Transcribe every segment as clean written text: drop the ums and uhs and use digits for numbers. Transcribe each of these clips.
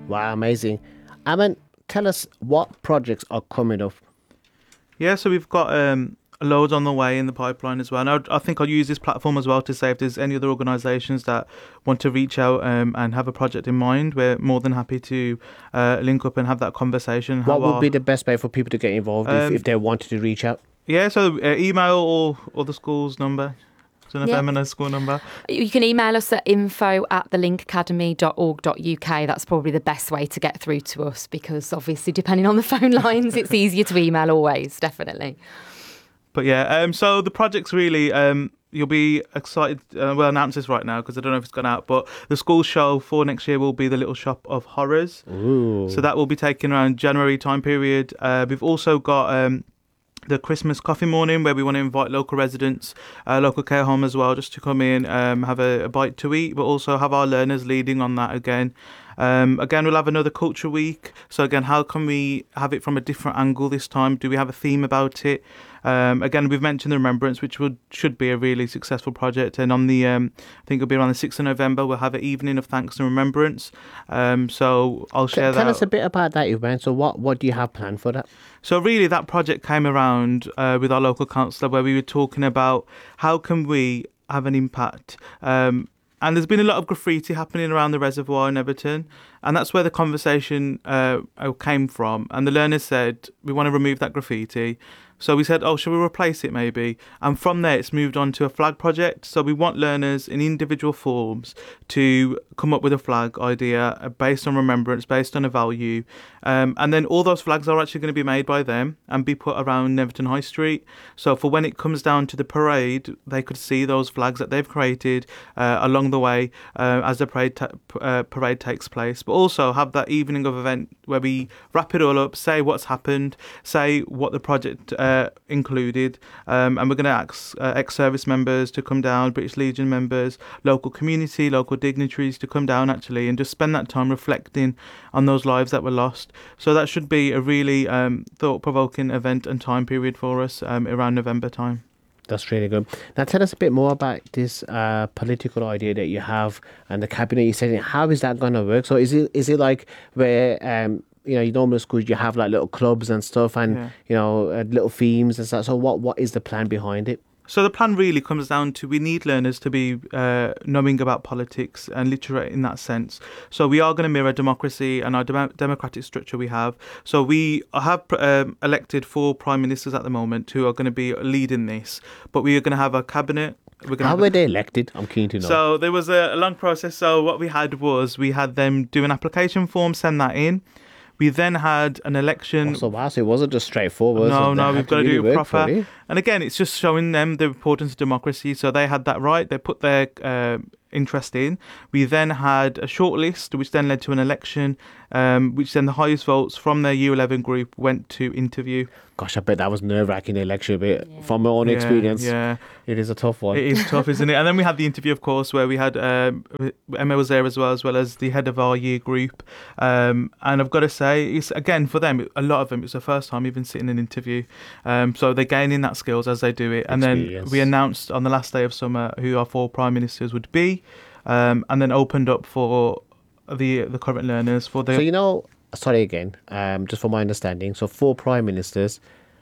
Wow, amazing. Aman, tell us what projects are coming up. Yeah, so we've got loads on the way in the pipeline as well. And I think I'll use this platform as well to say if there's any other organisations that want to reach out and have a project in mind, we're more than happy to link up and have that conversation. What would be the best way for people to get involved if they wanted to reach out? Yeah, so email or the school's number. So an feminist school number. You can email us at info@thelinkacademy.org.uk. That's probably the best way to get through to us because obviously depending on the phone lines, it's easier to email always, definitely. But yeah, so the project's really, you'll be excited. We'll announce this right now because I don't know if it's gone out, but the school show for next year will be The Little Shop of Horrors. Ooh. So that will be taken around January time period. We've also got the Christmas coffee morning where we want to invite local residents, local care home as well, just to come in, have a bite to eat, but also have our learners leading on that again. Again, we'll have another culture week. So again, how can we have it from a different angle this time? Do we have a theme about it? Again, we've mentioned the Remembrance, which should be a really successful project. And on the, I think it'll be around the 6th of November, we'll have an evening of thanks and remembrance. So I'll share that. Tell us a bit about that event. So what do you have planned for that? So really that project came around with our local councillor where we were talking about how can we have an impact. And there's been a lot of graffiti happening around the reservoir in Everton. And that's where the conversation came from. And the learners said, we want to remove that graffiti. So we said, shall we replace it maybe? And from there, it's moved on to a flag project. So we want learners in individual forms to come up with a flag idea based on remembrance, based on a value. And then all those flags are actually going to be made by them and be put around Everton High Street. So for when it comes down to the parade, they could see those flags that they've created along the way as the parade takes place. But also have that evening of event where we wrap it all up, say what's happened, say what the project included, and we're going to ask ex-service members to come down, British Legion members, local community, local dignitaries to come down actually and just spend that time reflecting on those lives that were lost. So that should be a really thought-provoking event and time period for us around November time. That's really good. Now tell us a bit more about this political idea that you have and the cabinet you said. How is that going to work? So is it like where you normal schools you have like little clubs and stuff and little themes and stuff. So what is the plan behind it? So the plan really comes down to we need learners to be knowing about politics and literate in that sense. So we are going to mirror democracy and our democratic structure we have. So we have elected 4 prime ministers at the moment who are going to be leading this, but we are going to have a cabinet. How were they elected? I'm keen to know. So there was a long process. So what we had them do an application form, send that in. We then had an election. So it wasn't just straightforward. No, we've got to do it proper. Fully. And again, it's just showing them the importance of democracy. So they had that right. They put their interest in. We then had a shortlist, which then led to an election, which then the highest votes from their Year 11 group went to interview. Gosh, I bet that was nerve-wracking election, but from my own experience, it is a tough one. It is tough, isn't it? And then we had the interview, of course, where we had Emma was there as well as the head of our year group. And I've got to say, it's again for them, a lot of them, it's the first time even sitting in an interview. So they're gaining that skills as they do it. And then we announced on the last day of summer who our 4 prime ministers would be, and then opened up for the current learners for the. So sorry again, just for my understanding. So 4 prime ministers.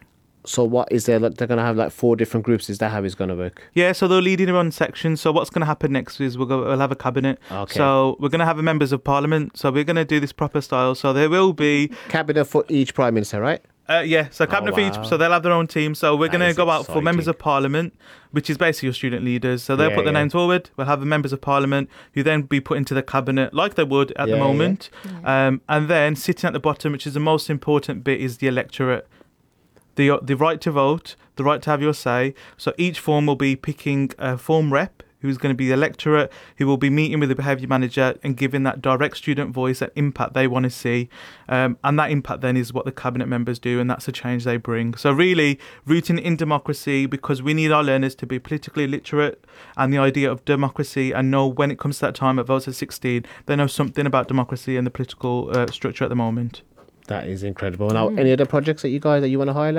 So what is there? They're going to have like 4 different groups. Is that how it's going to work? Yeah, so they're leading their own sections. So what's going to happen next is we'll have a cabinet. Okay. So we're going to have members of parliament. So we're going to do this proper style. So there will be cabinet for each prime minister, right? So cabinet for each. So they'll have their own team. So we're going to go out for members of parliament, which is basically your student leaders. So they'll put their names forward. We'll have the members of parliament who then be put into the cabinet like they would at the moment. Yeah. And then sitting at the bottom, which is the most important bit, is the electorate. The right to vote, the right to have your say. So each form will be picking a form rep who's going to be the electorate, who will be meeting with the behaviour manager and giving that direct student voice, that impact they want to see. And that impact then is what the cabinet members do, and that's the change they bring. So really rooting in democracy, because we need our learners to be politically literate and the idea of democracy, and know when it comes to that time at votes at 16, they know something about democracy and the political structure at the moment. That is incredible. Now, any other projects that you want to highlight?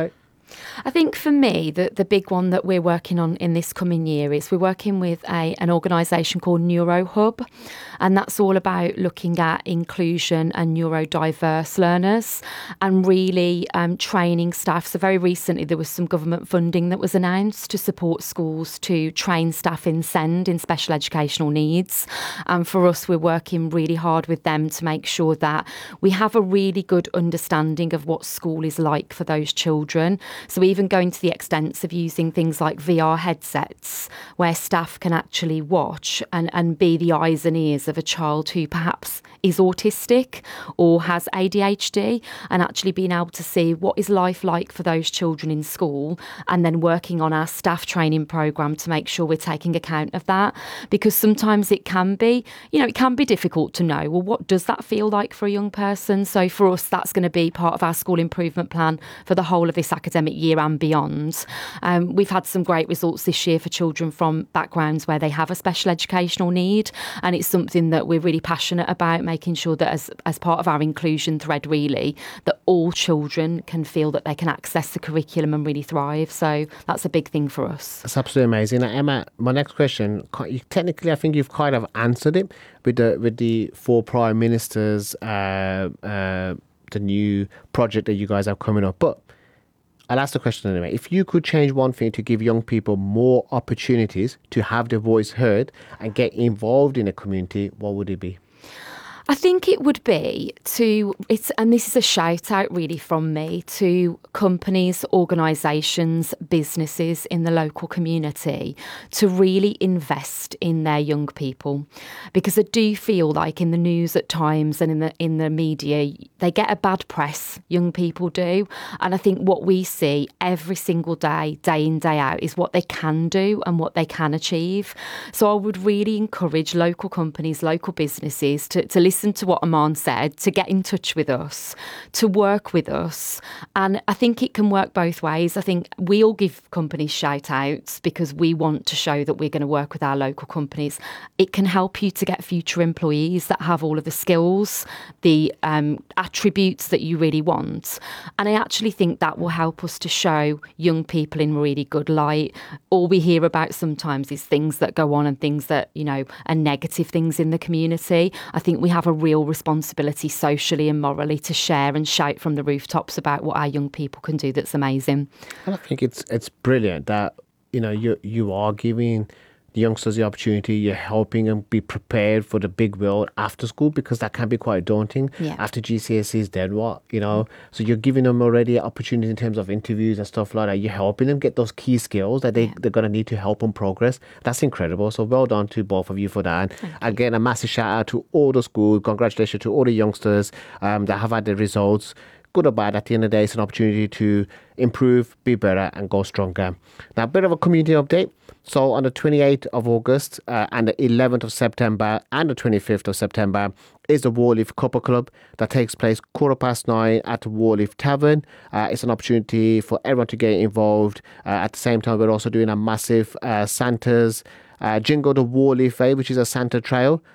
I think for me, the big one that we're working on in this coming year is we're working with an organisation called NeuroHub, and that's all about looking at inclusion and neurodiverse learners and really training staff. So very recently there was some government funding that was announced to support schools to train staff in SEND, in special educational needs. And for us, we're working really hard with them to make sure that we have a really good understanding of what school is like for those children. So even going to the extent of using things like VR headsets where staff can actually watch and be the eyes and ears of a child who perhaps is autistic or has ADHD, and actually being able to see what is life like for those children in school, and then working on our staff training programme to make sure we're taking account of that. Because sometimes it can be, it can be difficult to know, well, what does that feel like for a young person? So for us, that's going to be part of our school improvement plan for the whole of this academic year and beyond. We've had some great results this year for children from backgrounds where they have a special educational need, and it's something that we're really passionate about, making sure that as part of our inclusion thread, really, that all children can feel that they can access the curriculum and really thrive. So that's a big thing for us. That's absolutely amazing. Now, Emma, my next question, technically I think you've kind of answered it with the 4 Prime Ministers, the new project that you guys have coming up. But I'll ask the question anyway. If you could change one thing to give young people more opportunities to have their voice heard and get involved in a community, what would it be? I think it would be and this is a shout out really from me to companies, organisations, businesses in the local community to really invest in their young people. Because I do feel like in the news at times and in the media, they get a bad press, young people do. And I think what we see every single day, day in, day out, is what they can do and what they can achieve. So I would really encourage local companies, local businesses to listen to what Aman said, to get in touch with us, to work with us. And I think it can work both ways. I think we all give companies shout outs because we want to show that we're going to work with our local companies. It can help you to get future employees that have all of the skills, the attributes that you really want. And I actually think that will help us to show young people in really good light. All we hear about sometimes is things that go on and things that, are negative things in the community. I think we have a real responsibility socially and morally to share and shout from the rooftops about what our young people can do that's amazing. And I think it's brilliant that you are giving the youngsters the opportunity, you're helping them be prepared for the big world after school, because that can be quite daunting. After GCSEs, then what, So you're giving them already opportunities in terms of interviews and stuff like that. You're helping them get those key skills that they're going to need to help them progress. That's incredible. So well done to both of you for that. And again, a massive shout out to all the schools. Congratulations to all the youngsters that have had the results. Good or bad, at the end of the day, it's an opportunity to improve, be better, and go stronger. Now, a bit of a community update. So on the 28th of August and the 11th of September and the 25th of September is the Warleaf Cuppa Club that takes place 9:15 at the Warleaf Tavern. It's an opportunity for everyone to get involved. At the same time, we're also doing a massive Santa's Jingle the Warleaf Way, which is a Santa trail